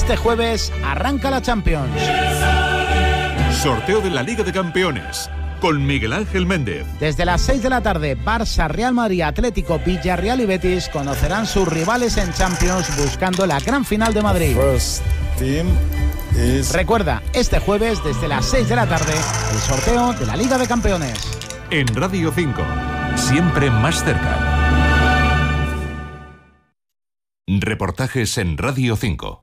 Este jueves arranca la Champions. Sorteo de la Liga de Campeones con Miguel Ángel Méndez. Desde las 6 de la tarde, Barça, Real Madrid, Atlético, Villarreal y Betis conocerán sus rivales en Champions buscando la gran final de Madrid. Recuerda, este jueves desde las 6 de la tarde, el sorteo de la Liga de Campeones. En Radio 5, siempre más cerca. Reportajes en Radio 5.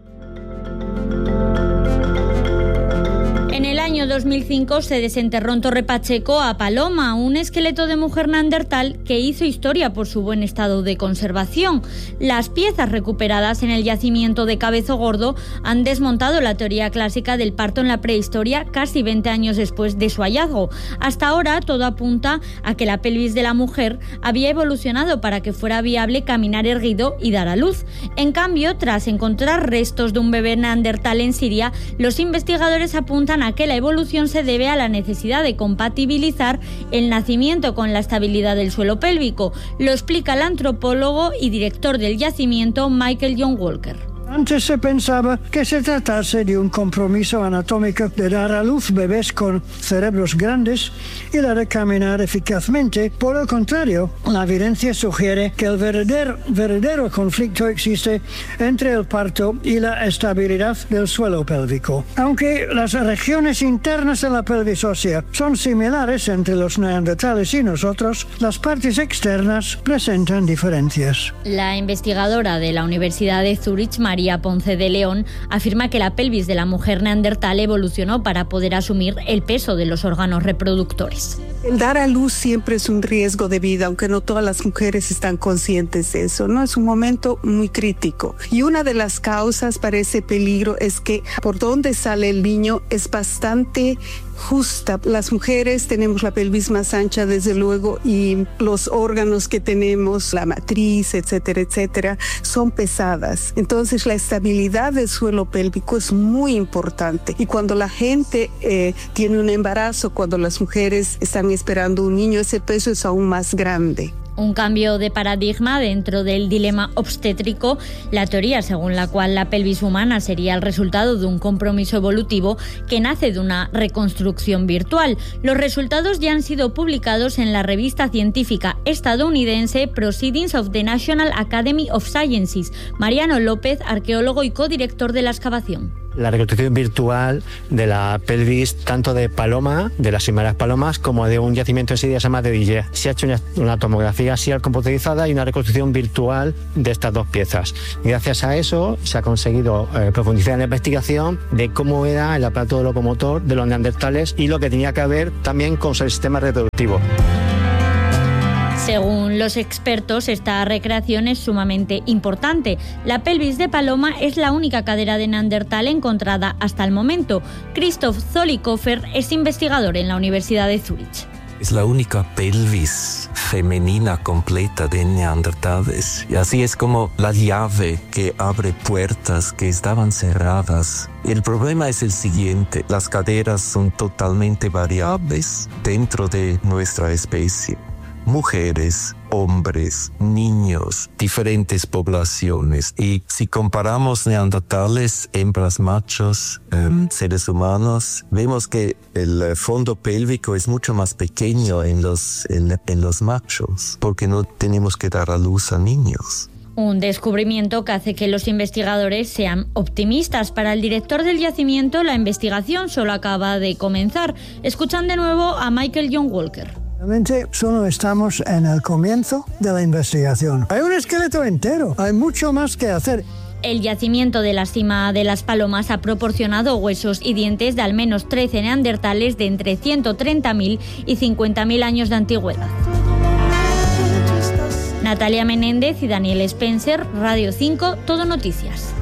En el año 2005 se desenterró en Torre Pacheco a Paloma, un esqueleto de mujer neandertal que hizo historia por su buen estado de conservación. Las piezas recuperadas en el yacimiento de Cabezo Gordo han desmontado la teoría clásica del parto en la prehistoria casi 20 años después de su hallazgo. Hasta ahora todo apunta a que la pelvis de la mujer había evolucionado para que fuera viable caminar erguido y dar a luz. En cambio, tras encontrar restos de un bebé neandertal en Siria, los investigadores apuntan a que la evolución se debe a la necesidad de compatibilizar el nacimiento con la estabilidad del suelo pélvico. Lo explica el antropólogo y director del yacimiento Michael John Walker. Antes se pensaba que se tratase de un compromiso anatómico de dar a luz bebés con cerebros grandes y la de caminar eficazmente. Por el contrario, la evidencia sugiere que el verdadero conflicto existe entre el parto y la estabilidad del suelo pélvico. Aunque las regiones internas de la pelvis ósea son similares entre los neandertales y nosotros, las partes externas presentan diferencias. La investigadora de la Universidad de Zúrich, María Ponce de León, afirma que la pelvis de la mujer neandertal evolucionó para poder asumir el peso de los órganos reproductores. El dar a luz siempre es un riesgo de vida, aunque no todas las mujeres están conscientes de eso, ¿no? Es un momento muy crítico. Y una de las causas para ese peligro es que por donde sale el niño es bastante justa. Las mujeres tenemos la pelvis más ancha, desde luego, y los órganos que tenemos, la matriz, etcétera, etcétera, son pesadas. Entonces, la estabilidad del suelo pélvico es muy importante. Y cuando la gente tiene un embarazo, cuando las mujeres están esperando un niño, ese peso es aún más grande. Un cambio de paradigma dentro del dilema obstétrico, la teoría según la cual la pelvis humana sería el resultado de un compromiso evolutivo que nace de una reconstrucción virtual. Los resultados ya han sido publicados en la revista científica estadounidense Proceedings of the National Academy of Sciences. Mariano López, arqueólogo y codirector de la excavación. La reconstrucción virtual de la pelvis, tanto de Paloma, de las primeras palomas, como de un yacimiento en Siria, se llama de Dille. Se ha hecho una tomografía axial computerizada y una reconstrucción virtual de estas dos piezas. Y gracias a eso se ha conseguido profundizar en la investigación de cómo era el aparato locomotor de los neandertales y lo que tenía que ver también con el sistema reproductivo. Según los expertos, esta recreación es sumamente importante. La pelvis de Paloma es la única cadera de neandertal encontrada hasta el momento. Christoph Zollikofer es investigador en la Universidad de Zúrich. Es la única pelvis femenina completa de neandertales. Y así es como la llave que abre puertas que estaban cerradas. El problema es el siguiente: las caderas son totalmente variables dentro de nuestra especie. Mujeres, hombres, niños, diferentes poblaciones. Y si comparamos neandertales, hembras, machos, seres humanos, vemos que el fondo pélvico es mucho más pequeño en los machos, porque no tenemos que dar a luz a niños. Un descubrimiento que hace que los investigadores sean optimistas. Para el director del yacimiento, la investigación solo acaba de comenzar. Escuchan de nuevo a Michael John Walker. Realmente solo estamos en el comienzo de la investigación. Hay un esqueleto entero, hay mucho más que hacer. El yacimiento de la cima de las Palomas ha proporcionado huesos y dientes de al menos 13 neandertales de entre 130.000 y 50.000 años de antigüedad. Natalia Menéndez y Daniel Spencer, Radio 5, Todo Noticias.